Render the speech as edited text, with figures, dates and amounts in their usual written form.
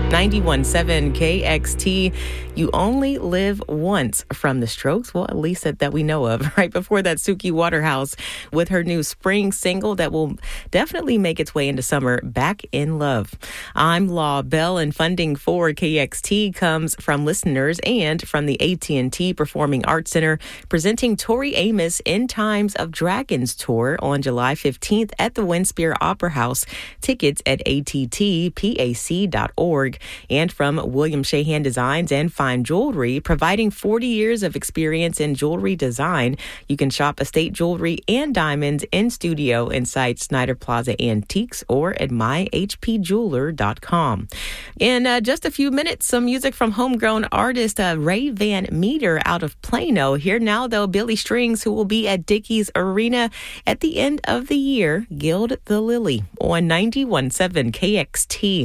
91.7 KXT. You only live once from The Strokes. Well, at least that we know of. Right before that, Suki Waterhouse with her new spring single that will definitely make its way into summer, Back in Love. I'm Law Bell, and funding for KXT comes from listeners and from the AT&T Performing Arts Center, presenting Tori Amos In Times of Dragons tour on July 15th at the Winspear Opera House. Tickets at attpac.org. And from William Shahan Designs and Fine Jewelry, providing 40 years of experience in jewelry design. You can shop estate jewelry and diamonds in studio inside Snyder Plaza Antiques or at myhpjeweler.com. In just a few minutes, some music from homegrown artist Ray Van Meter out of Plano. Here now, though, Billy Strings, who will be at Dickies Arena at the end of the year, Gild the Lily on 91.7 KXT.